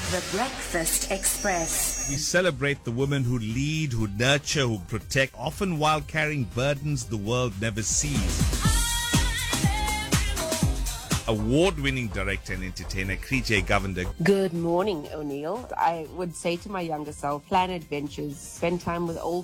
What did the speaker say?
The Breakfast Express. We celebrate the women who lead, who nurture, who protect, often while carrying burdens the world never sees. Award-winning director and entertainer Krije Govender. Good morning, O'Neill. I would say to my younger self, plan adventures, spend time with old